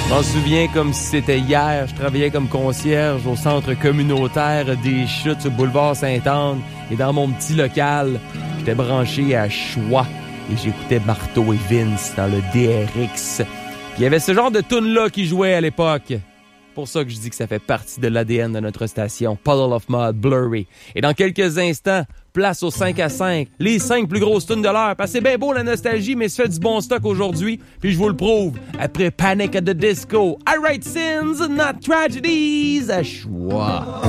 Je m'en souviens comme si c'était hier. Je travaillais comme concierge au centre communautaire des Chutes sur boulevard Sainte-Anne. Et dans mon petit local, j'étais branché à Choix. Et j'écoutais Marteau et Vince dans le DRX. Puis il y avait ce genre de tune-là qui jouait à l'époque. Pour ça que je dis que ça fait partie de l'ADN de notre station. Puddle of Mudd, Blurry. Et dans quelques instants, place aux 5 à 5. Les 5 plus grosses tunes de l'heure. Parce que c'est bien beau la nostalgie, mais ça fait du bon stock aujourd'hui. Puis je vous le prouve. Après Panic at the Disco, I Write Sins, Not Tragedies, à Choix.